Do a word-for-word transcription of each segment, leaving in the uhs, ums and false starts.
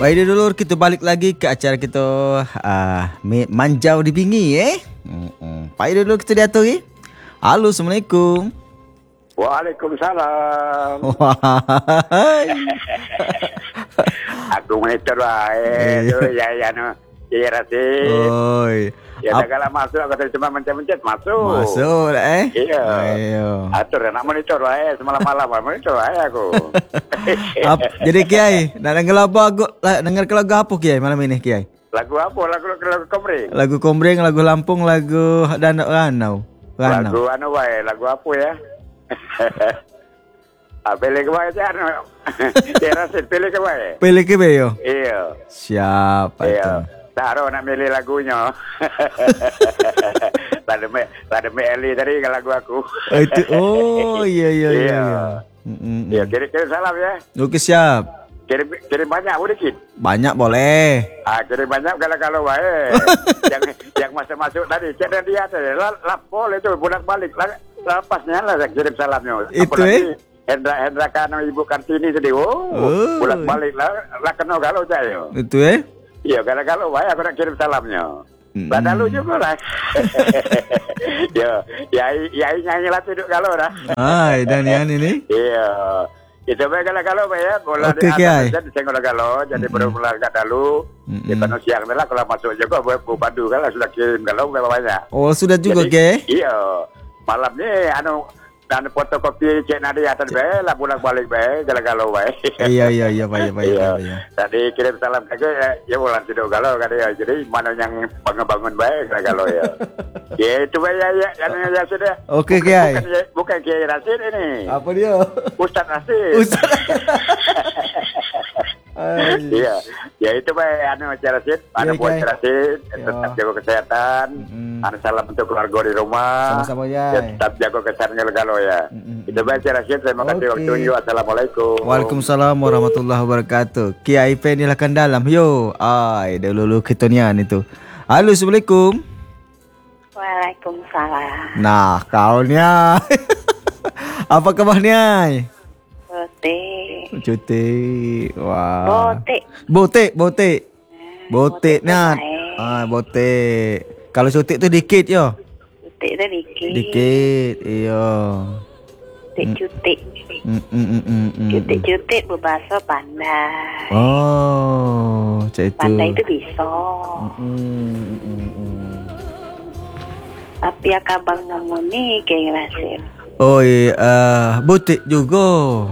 Baik dulu kita balik lagi ke acara kita uh, Manjau di Bingi eh. Baik dulu kita diatur eh. Halo, Assalamualaikum. Waalaikumsalam. Wahai. Aku monitor wae tu ya ya no. Ya Rasid. Oi. Ya segala masuk aku tadi cuma mencet-mencet masuk. Masuk dah eh. Iya. Ayo. Atur nak monitor wae semalam-malam monitor wae aku. Ap, jadi Kiai, nak dengar lagu aku, dengar lagu apa Kiai malam ini Kiai? Lagu apa? Lagu lagu komring. Lagu Kombreng, lagu Lampung, lagu Danau Ranau. Ranau. Lagu anu wae, lagu apa ya? Ah, pilih ke wae anu. Ya Rasid pilih ke wae. Pilih ke yo. Iya. Siapa itu? Iya. Taruh nak milih lagunya. Tadi me, tadi me Eli tadi ke lagu aku. Oh, itu. Oh, iya iya iya. Iya. Iya, kirim-kirim salam ya. Oke, siap. Kirim kirim banyak sedikit. Banyak boleh. Ah, kirim banyak kalau-kalau wae. yang yang masuk-masuk tadi cek dia tadi. Lapor itu bolak-balik. Lepasnya lah kirim salamnya. Itu eh. Hendra Hendra kan Ibu Kartini tadi. Oh, oh. bolak-balik lah. Lah kena galau saya. Itu eh. Iya, kalau-kalau wae aku nak kirim salamnya. Pada lu juga lah. Ya, ya, ya nyanyi lah duduk kalau dah. Hai, dan yang ini? Iya. Itu baik kalau-kalau ya, bola okay, di atas jadi senggol kalau, jadi berbulan kat dalu. Di penuh siang lah kalau masuk juga buat padu kalau sudah kirim kalau berapa banyak. Oh, sudah juga ke? Iya. Malam ni anu dan fotokopi cek nadi atas bae lah bolak-balik bae kalau bae. Iya iya iya baik baik iya. Tadi kirim salam ke ya bulan tidur galau kan ya. Jadi mana yang bangun-bangun bae kalau ya. Ya itu bae ya ya yang ya sudah. Oke Kiai. Bukan bukan Kiai Rasid ini. Apa dia? Ustaz Rasid. Ustaz. Iya, ya itu baik anu cara Rasid, anu buat Rasid, tetap jaga kesehatan, anu salam untuk keluarga di rumah, sama-sama ya, tetap jaga kesehatan kalau ya. Itu baik cara Rasid, terima kasih waktunya. Assalamualaikum. Waalaikumsalam warahmatullahi wabarakatuh. Kiai P nilakan dalam, yo, ay, dulu kita nian itu. Halo, Assalamualaikum. Waalaikumsalam. Nah, kau nya, apa kabarnya? Bote. Cuti. Wah. Bote. Bote, bote. Bote nah. Ah, bote. Kalau cuti tu dikit yo. Cuti tu dikit. Dikit, iya. Cuti. Mm, mm, mm, mm, mm. Cuti-cuti berbahasa pandai. Oh, cak itu. Pandai itu bisa. Mm, mm, mm, mm. Tapi ya kabar kamu ni kayak Rasid. Oh iya, uh, bote juga.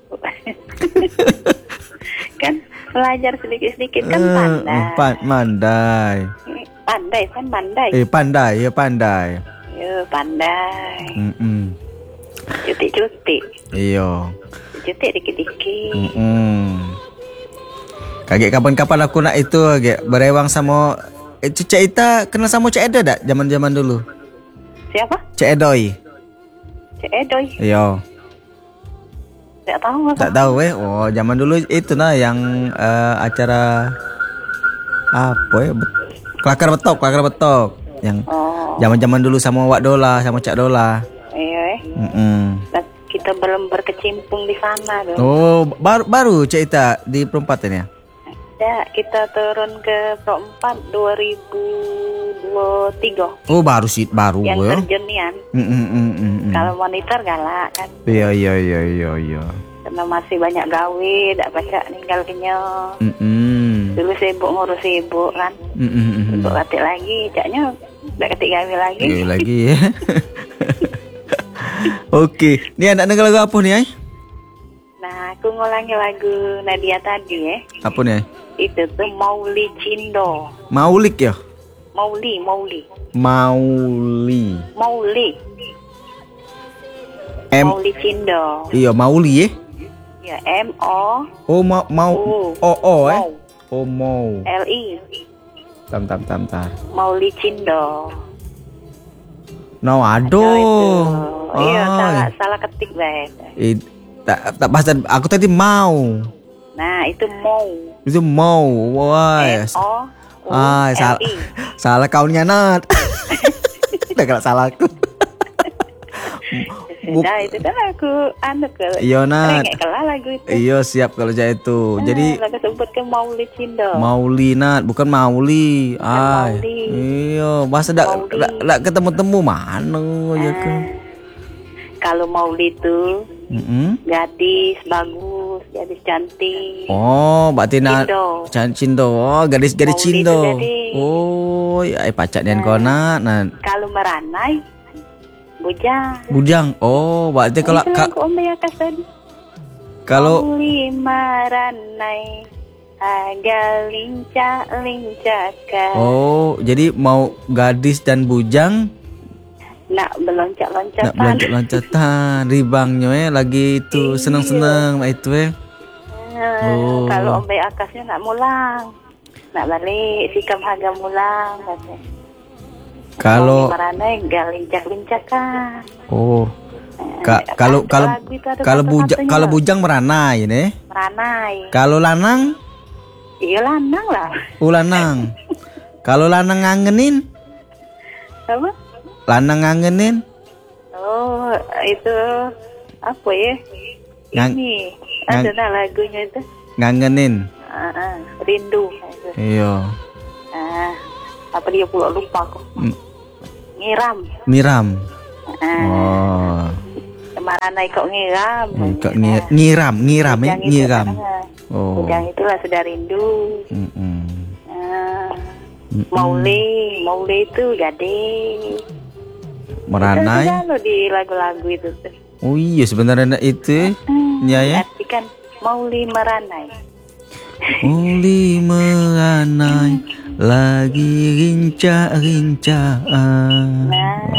Kan belajar sedikit-sedikit kan uh, pandai. Pan- pandai. Pandai kan pandai. Eh pandai ya pandai. Ya pandai. Mm-mm. Cuti-cuti. Iya. Cuti dikit-dikit. Mm-mm. Kaget kapan-kapan aku nak itu kaget berewang sama itu Cik Ita kenal sama Cik Edo tak zaman-zaman dulu? Siapa? Cik Edoy. Cik Edoy. Iya. Tak tahu apa. Tak tahu eh. Oh, zaman dulu itu nah yang uh, acara apa ya? Kelakar betok, kelakar betok. Yang oh. zaman-zaman dulu sama Wak Dola, sama Cak Dola. Iya eh. Mm-mm. Kita belum berkecimpung di sana tuh. Oh, baru baru Cik Ita di perempatan ya? Ya, kita turun ke perempat dua ribu dua puluh tiga. Oh, baru sih baru yang ya. terjun nian. Mm, mm, mm, mm, mm. Kalau monitor galak kan. Iya iya iya iya iya. Karena masih banyak gawe, tak baca ninggal kenyal. Mm, mm. Dulu sibuk ngurus sibuk kan. Mm, mm, mm, mm. Sibuk ketik lagi, caknya tak ketik gawe lagi. Gawe lagi ya. Oke, ni anak dengar lagu apa ni ay? Nah, aku ngulangi lagu Nadia tadi ya. Apa ni ay? Itu tuh Mauli Cindo. Maulik ya? Mauli, Mauli. Mauli. Mauli. M. Mauli Cindo. Iya, Mauli eh? Ya, M O. Oh, mau mau O O eh? Oh, mau. L I. Tam tam tam tam. Mauli Cindo. No, aduh. Oh, iya, salah salah ketik baik. Eh, tak tak bahasa aku tadi mau. Nah, itu mau. Itu mau. Wah. M O U Ah, salah. Salah kaunya Nat. Udah kalau salah aku. Buk- Sudah itu kan lagu anu ke. Iya, Nat. Rengek kelah lagu itu. Iya siap kalau saya itu. Jadi Ah, lagu sebut ke Mauli Cindo. Mauli, Nat, bukan Mauli. Ay. Mauli. Iya, masa dak Mauli. dak, dak ketemu-temu mana ya Ah, kan. kalau Mauli itu Mm-mm. gadis bagus, gadis cantik. Oh, berarti nak Cindo. Can Cindo. Oh, gadis-gadis Mauli Cindo. itu gadis. Oh, ya ai pacak nian kau nak. Nah, Kalau meranai, bujang. bujang. Oh, berarti kalau Itu ka- lagu Om Yakas tadi. kalau Mauli meranai, agak lincah-lincahkan. oh, jadi mau gadis dan bujang Nak nak berloncat-loncatan. loncat-loncatan, ribangnya eh lagi itu senang-senang mak itu eh. Ah, Oh. Kalau Om Yakasnya nak mulang, nak balik sikap harga mulang katanya. Kalau Mauli meranai, agak lincah-lincahkan. oh, ka, Eh, kalau ada kalau lagu itu, ada kalau bujang kata-katanya. kalau bujang meranai ini. Meranai. Kalau lanang, Iya lanang lah. oh lanang. Kalau lanang ngangenin, Apa? lanang ngangenin, Oh, itu apa ya? Ngang- Ini ngang- ada nah lagunya itu. ngangenin. Ah, ah, rindu. Itu. Iya. Ah, apa dia pula lupa aku. M- Ngiram. Miram. Ah, Oh. Kemaranai kok ngiram. Hmm, kok ngi- ngiram, ngiram eh, Bujang itu, ngiram. ah, Oh. Bujang itulah sudah rindu. Mm-mm. Ah, Mm-mm. Mauli, Mauli itu gadis. Meranai. Itu sudah loh di lagu-lagu itu tuh. Oh iya sebenarnya itu. Hmm, Ya ya. artikan Mauli meranai. Uli meranai lagi rincah-rincaan.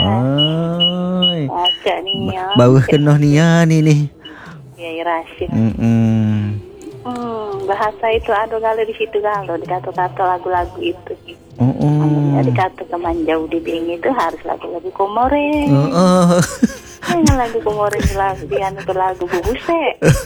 Ay. Baca nih ya. Bau kenoh nian ini. Kiai Rashid. Mm-mm. Hmm, bahasa itu ada kalau di situ kalau di kata-kata lagu-lagu itu. Oh, oh. Jadi kata teman jauh di Bing itu harus lagu-lagu Komore. Oh, oh. Jangan lagu Komore lagu dia itu lagu bubuse.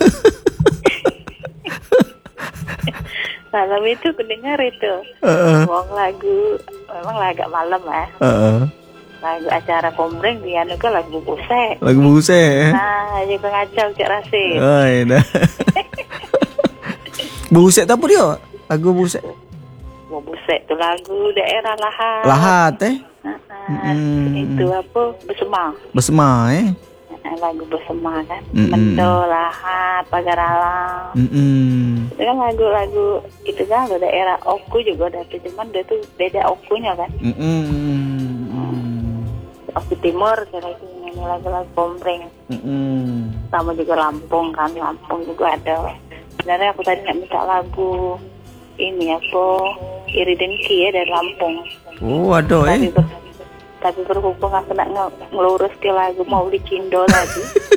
Malam itu kudengar itu. Heeh. Wong lagu memang lah agak malam ya. Heeh. Lagu acara kombreng dia itu lagu bubuse. Lagu buse. Nah, juga ngacau Cak Rasid. Ay, dah. Buset apa dia? Lagu buset. Bubuse itu lagu daerah Lahat. Lahat eh. Ah, Mm. itu apa Besema. Besema eh. Ah, lagu Besema kan. Mm-mm. Mendo Lahat Pagar Alam. Mm-mm. Itu kan lagu-lagu itu kan lo daerah Oku juga ada cuman dia tuh beda Okunya kan. Mm-mm. Oku Timur kira itu nyanyi lagu-lagu kombreng. Mm-mm. Sama juga Lampung kan, Lampung juga ada. Sebenarnya aku tadi nggak minta lagu ini apa Iri Dengki ya dari Lampung. Oh, aduh Tapi, eh. ber, tapi berhubung aku nak nge- ngelurus ke lagu Mauli Cindo lagi.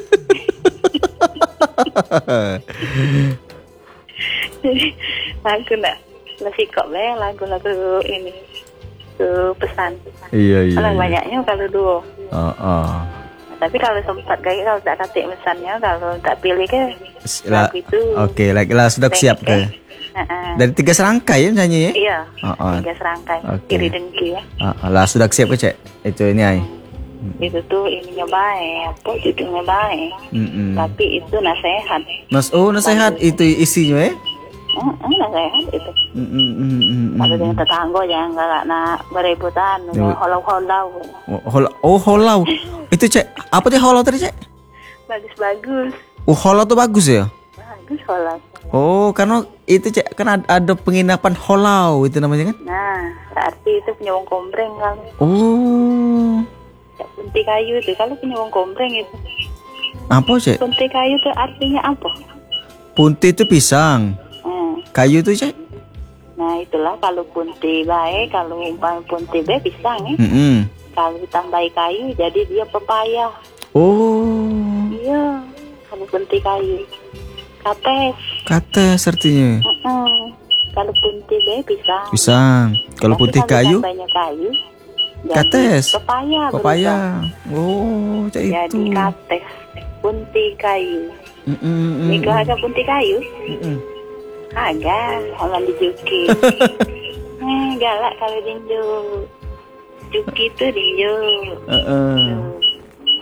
Jadi aku nak lebih kok be lagu-lagu ini ke pesan. Iya iya. Kalau iya. banyaknya kalau duo. Oh, oh. Tapi kalau sempat kayak kalau tak katik misalnya kalau tak pilih ke Lah, lagu itu. Oke, lah lah sudah siap ke. Heeh. Dari tiga serangkai ya nyanyi ya? Iya. Oh, oh. Tiga serangkai. Oke. Iri Dengki ya. Ah, ah, lah sudah siap ke cek. Itu ini ay. Itu tuh ininya baik, apa judulnya baik. Mm-mm. Tapi itu nasihat. Mas oh nasihat itu isinya eh? Heeh, nasihat itu. Mm-mm. Kalau dengan tetangga jangan galak nak berebutan, Ya. holau-holau. Oh, holau. Oh, holau. Itu cek. Apa teh holau tadi cek? Bagus-bagus. Oh, holau tuh bagus ya? Bagus holau. Oh, karena itu cek kan ada, ada penginapan holau itu namanya kan? Nah, berarti itu punya wong kombreng kan. Oh. Ya, punti kayu itu kalau punya wong kombreng itu. Apa cek? Punti kayu itu artinya apa? Punti itu pisang. Hmm. Kayu itu cek? Nah, itulah kalau punti baik, kalau umpama punti B pisang ya. Mm-mm. Kalau ditambahi kayu jadi dia pepaya. Oh. Iya, kalau punti kayu. Kates. Kates artinya. Mm-mm. Kalau punti B pisang. Pisang. Kalau Tapi putih kalau kayu, tambahnya kayu. jadi kates. Pepaya. Papaya. berubah. Oh, cek itu. Jadi kates. Punti kayu. Mm-mm. Minggu agak punti kayu. Mm-mm. Agak, orang dijuki. eh, galak kalau dinju. Juki itu dinju. Heeh.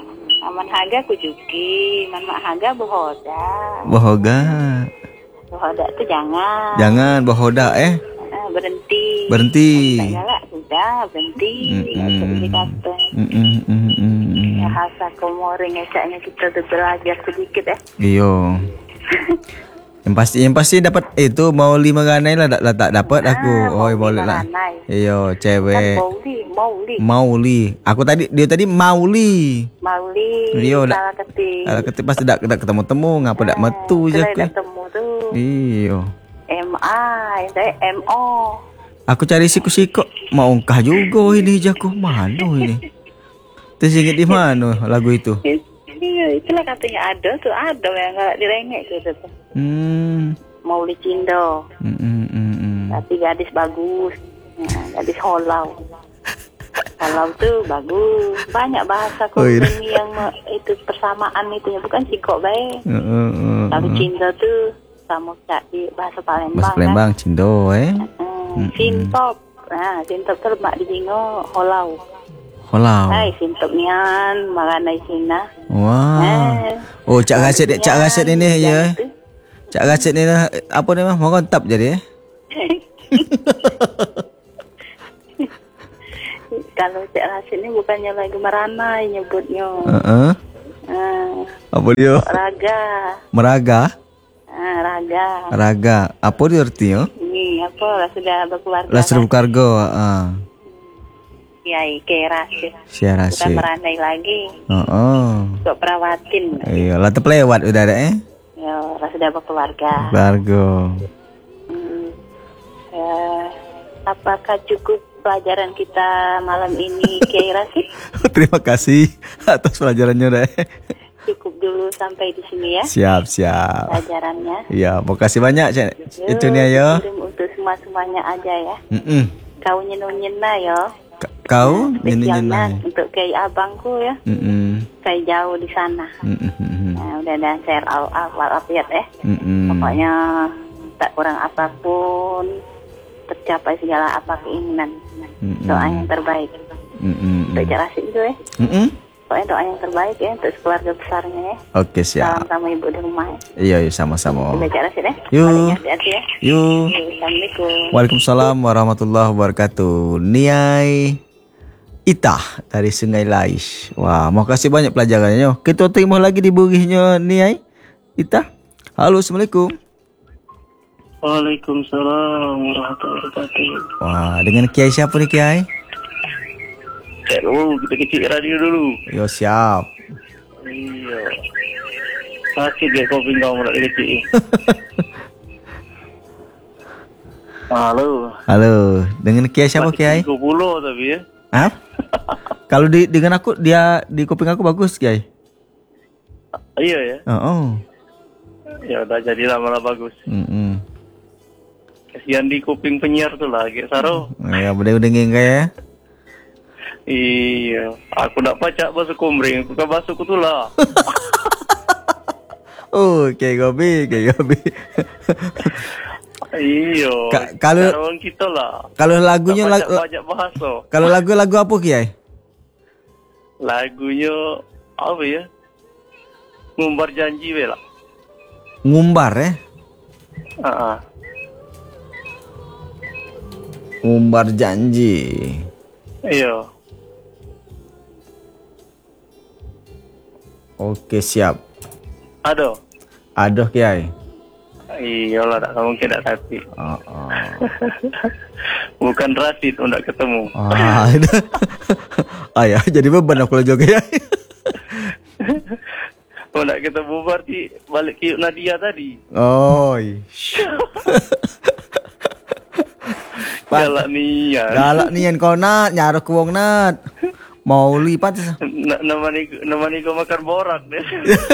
Aman Haga kujuki, Man Mak Haga bohoda. Bohoga. Bohoda tuh jangan. Jangan bohoda eh. Ah, berhenti. Berhenti. Tak galak sudah berhenti. Mm-mm. Jadi kata. Mm-mm, mm-mm. Ya hasa komoring esaknya kita tuh belajar sedikit eh. Iyo. Yang pasti yang pasti dapat itu mau lima ganai lah, lah tak dapat aku. Oh boleh lah. Iyo Kan cewek. Mauli, Mauli. Mauli. Aku tadi dia tadi Mauli. Mauli. Iyo dak. Salah ketik. Kalau ketik pasti dak dak ketemu-temu ngapa dak metu je Kalau aku. dah ketemu tuh. Iyo. M A, saya M O. Aku cari siku-siku mau ungkah juga ini jago mana ini. Teringat di mana lagu itu? Iya, itulah katanya ada tuh, ada yang nggak direngek gitu tuh. Hmm. Mauli Cindo. Mm, mm, mm, mm. Tapi gadis bagus. Nah, gadis holau. Holau tuh bagus. Banyak bahasa Oh, iya. komuni yang me- itu persamaan itu ya, bukan sikok baik. Uh, uh, uh, Kalau uh. Cindo tuh sama di bahasa Palembang. Mas Palembang Cindo eh. Hmm, Sintop. Nah, Sintop tuh mak di Jingo holau. Holau. Hai, Sintop nian makanai sina. Wah. Eh. Oh, Cak Rasid Cak Rasid ini ya. Yang tu. Cak Rasid ni lah, apa nama? Mau kontap jadi eh. Kalau Cak Rasid ni bukannya lagu meranai nyebutnya. Heeh. Ah, Apa dia? raga. Meraga. Ah, raga. Raga. Apa dia artinya? Ini apa lah sudah berkeluarga. Lah seru kargo, ah. Kiai Kiai Rasid. Sia Bukan Rasid. meranai lagi. Heeh. Kok perawatin. Iya, lah terlewat udah ada eh. Ya, lah sudah berkeluarga. Kargo. Hmm. Ya, apakah cukup pelajaran kita malam ini, Kiai Rasid? Terima kasih atas pelajarannya deh. Cukup dulu sampai di sini ya Siap, siap. pelajarannya. Iya, makasih banyak, Cak. Yo, Itu nih ya. kirim untuk semua-semuanya aja ya. Mm-mm. Kau nyenun-nyena ya. K- Kau Spesialnya nyanyi-nyanyi. untuk Kiai abangku ya. Mm-mm. Saya jauh di sana. Mm-mm. Nah, udah ada share al walafiat eh. Mm-mm. Pokoknya tak kurang apapun, tercapai segala apa keinginan. Mm-mm. Doa yang terbaik. Mm-mm. Untuk Cak Rasid itu ya. Mm-mm. Pokoknya doa yang terbaik ya untuk keluarga besarnya ya. Oke, Salam siap. sama ibu di rumah ya. Iya, iya sama-sama. Udah Cak Rasid ya. Yuk. Paling hati-hati ya. Yuk. Yuk, Assalamualaikum. Waalaikumsalam warahmatullahi wabarakatuh. Niai Itah dari Sungai Lais. Wah, makasih banyak pelajarannya. Kita terima lagi di burihnya Niai Itah. Halo, Assalamualaikum. Waalaikumsalam warahmatullahi wabarakatuh. Wah, dengan Kiai siapa nih Kiai? Cek dulu, kita kecil radio dulu. Yo, siap. Iya. Sakit dia kopi kau nak kecil. Halo. Halo, dengan Kiai siapa Kiai? tiga puluh tapi ya. Hah? Kalau di dengan aku dia di kuping aku bagus Kiai. Iya ya. Oh. oh. Ya udah jadilah malah bagus. Mm-mm. Kasihan di kuping penyiar tuh lah, kayak Saro. Ya, udah-udah ya. Iya, aku nak pacak bahasa komring, aku kan bahasa ku tu lah. Oh, Kiai Gobi, Kiai Gobi. Iya. Ka- kalau- cara orang kita lah. Kalau lagunya Tak lagu, pacak bahasa. kalau lagu-lagu apa Kiai? Lagunya apa ya? Ngumbar janji we lah. Ngumbar eh. Ah, Ngumbar janji. iya. Oke, siap. Ada. Aduh Kiai. Iyalah, tak mungkin tak tapi. Oh, oh. Bukan Rasid, tidak ketemu. Ah, ayah jadi beban aku lah juga ya. Tidak ketemu berarti balik ke Nadia tadi. Oh. ish. Galak nian. Galak nian kau nat nyaro ku wong nat. Mau lipat. Na- Nama ni nama ni kau makan borak deh.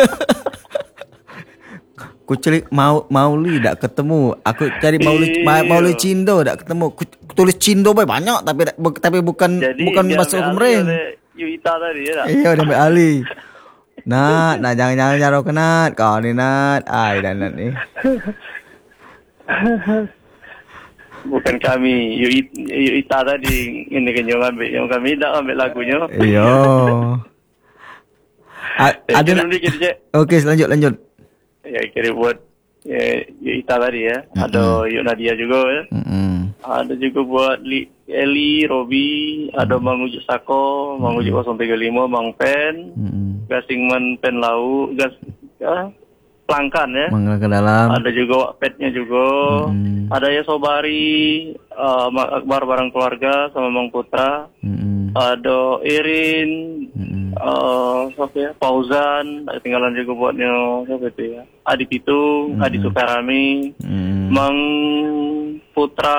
Ku cari mau Mauli tak ketemu. Aku cari Mauli Ma, Iya. Mauli Cindo tak ketemu. Ku, ku tulis Cindo boy banyak tapi bu- tapi bukan Jadi bukan dia bahasa ambil Kumreng. alih oleh Yuita tadi ya tak? Iya udah ambil alih. Nat, nah jangan-jangan nyaro ke Nat. Kau ni Nat. Ai dan Nat ni. Bukan kami, Yuita, Yuita tadi ini kan yang ambil, yang kami tak ambil lagunya. Iya. A- Ya, ada kirim nak? dikit, Cek. Oke, lanjut lanjut. Ya, kirim buat ya, Yuk Ita tadi ya. Ada Yuk Nadia juga ya. Mm-mm. Ada juga buat Li, Eli, Robi, ada Bang Ujuk Sako, Bang Ujuk nol tiga lima, Bang Pen, Mm-mm. Gasingman Pen Lau, Gas ya, Pelangkan ya. Mangga ke dalam. Ada juga Wakpetnya juga. Mm-mm. Ada ya Sobari, uh, Mak Akbar bareng keluarga sama Bang Putra. Mm-mm. Ada Irin, Mm-mm. uh, siapa ya? Fauzan, ada tinggalan juga buatnya siapa itu ya? Adi Pitung, Adi Sukarami, Mm-mm. Mang Putra,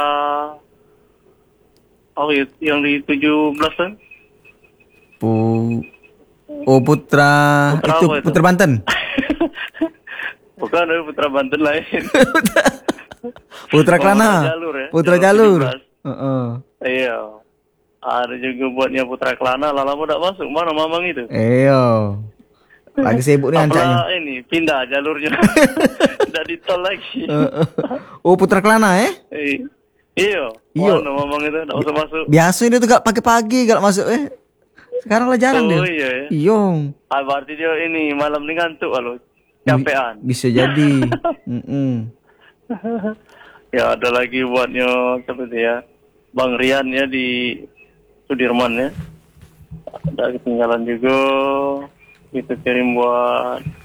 oh iya, yang di tujuh belas kan? Pu Oh Putra, Putra itu apa itu? Putra Banten. Bukan, ada Putra Banten lain. Putra Oh, Kelana. Putra Jalur ya? Putra Jalur Jalur. tujuh belas. Heeh. Iya. Ada juga buatnya Putra Kelana, lama tak masuk. Mana mamang itu? Iyo. Lagi sibuk nih ancaknya. Apalah ini, pindah jalurnya. Tidak di tol lagi. Heeh. Oh Putra Kelana eh? Eh, Iya. Iya. Mana mamang itu, tak usah masuk. Biasa ini tuh gak pagi-pagi gak masuk eh. Sekarang lah jarang Oh dia. iya ya. Iyo. Ah, berarti dia ini malam ni ngantuk kalau capean. Bisa jadi. Mm-mm. Ya ada lagi buatnya seperti ya. Bang Rian ya di Sudirman ya. Ada ketinggalan juga. Kita kirim buat